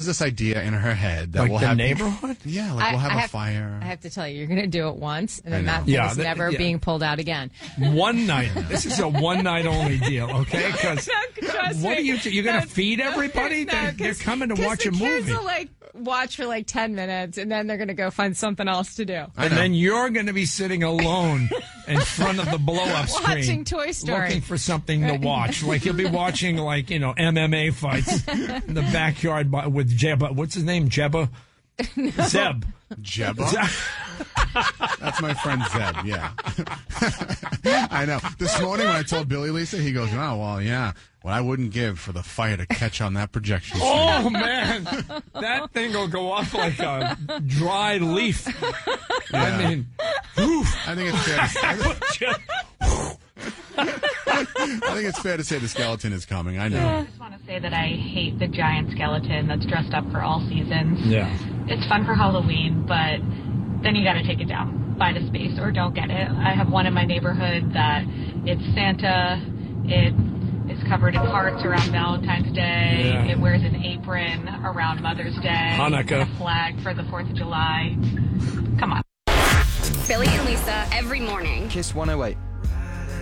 this idea in her head that Like we'll the have neighborhood? Yeah, like we'll have a fire. I have to tell you, you're going to do it once, and then I know. that thing Yeah, is never yeah. being pulled out again. One night. This is a one-night only deal, okay? Because Trust what me. are you're going to feed everybody? No, They're coming to watch the a movie. Kids will watch for 10 minutes, and then they're going to go find something else to do. And then you're going to be sitting alone in front of the blow-up screen. Watching Toy Story. Looking for something to watch. Like you'll be watching MMA fights in the backyard with Jebba. What's his name? Jebba? Zeb. Jebba? That's my friend Zeb, yeah. I know. This morning when I told Billy, Lisa, he goes, oh, well, yeah. What I wouldn't give for the fire to catch on that projection screen. Oh, man. That thing will go off like a dry leaf. Yeah. I mean, whew. I think it's fair to I think it's fair to say the skeleton is coming. I know. I just want to say that I hate the giant skeleton that's dressed up for all seasons. Yeah. It's fun for Halloween, but then you got to take it down. Find a space or don't get it. I have one in my neighborhood that it's Santa. It is covered in hearts around Valentine's Day. Yeah. It wears an apron around Mother's Day. Hanukkah. And a flag for the 4th of July. Come on. Billy and Lisa every morning. Kiss 108.